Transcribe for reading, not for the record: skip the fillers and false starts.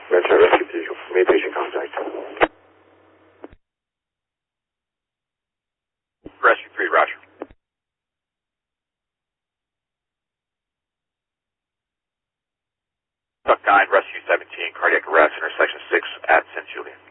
Metro Rescue 2, made patient contact. Rescue 3, roger. Duck 9, Rescue 17, cardiac arrest, intersection 6 at St. Julian.